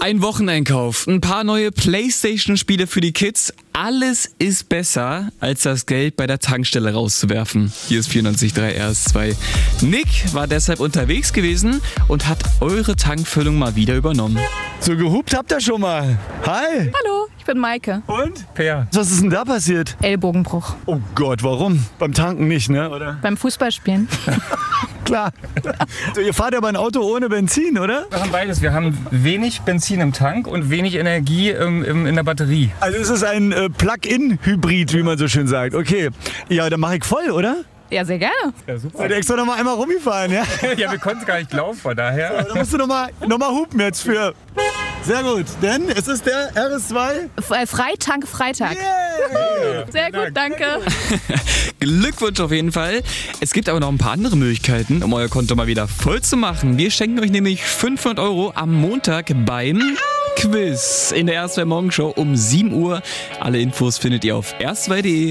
Ein Wocheneinkauf, ein paar neue PlayStation-Spiele für die Kids. Alles ist besser, als das Geld bei der Tankstelle rauszuwerfen. Hier ist 94.3 RS2. Nick war deshalb unterwegs gewesen und hat eure Tankfüllung mal wieder übernommen. So gehupt habt ihr schon mal. Hi. Hallo, ich bin Maike. Und? Per. Was ist denn da passiert? Ellbogenbruch. Oh Gott, warum? Beim Tanken nicht, ne? Oder? Beim Fußballspielen. Klar. So, ihr fahrt aber ein Auto ohne Benzin, oder? Wir haben beides. Wir haben wenig Benzin im Tank und wenig Energie in der Batterie. Also es ist ein Plug-in-Hybrid, wie man so schön sagt. Okay. Ja, dann mache ich voll, oder? Ja, sehr gerne. Ja, super. Seid ihr extra noch mal einmal rumgefahren, ja? Ja, wir konnten es gar nicht glauben, von daher. Da musst du noch mal hupen jetzt für... Sehr gut, denn es ist der RS2... Freitank Freitag. Yeah. Sehr gut, danke. Glückwunsch auf jeden Fall. Es gibt aber noch ein paar andere Möglichkeiten, um euer Konto mal wieder voll zu machen. Wir schenken euch nämlich 500 € am Montag beim Quiz in der RS2 Morgenshow um 7 Uhr. Alle Infos findet ihr auf rs2.de.